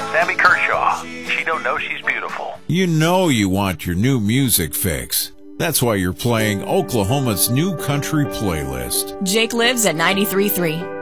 Sammy Kershaw. She don't know she's beautiful. You know you want your new music fix. That's why you're playing Oklahoma's new country playlist. Jake lives at 93.3.